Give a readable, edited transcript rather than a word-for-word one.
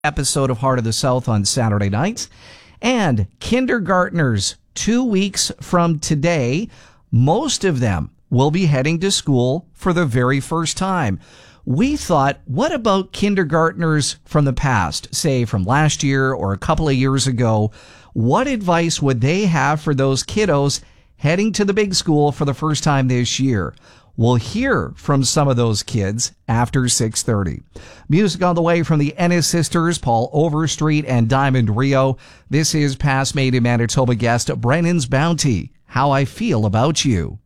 Episode of Heart of the South on Saturday nights. And kindergartners, 2 weeks from today, most of them will be heading to school for the very first time. We thought, what about kindergartners from the past, say from last year or a couple of years ago? What advice would they have for those kiddos heading to the big school for the first time this year? We'll hear from some of those kids after 6:30. Music on the way from the Ennis sisters, Paul Overstreet and Diamond Rio. This is past Made in Manitoba guest Brennan's Bounty, How I Feel About You.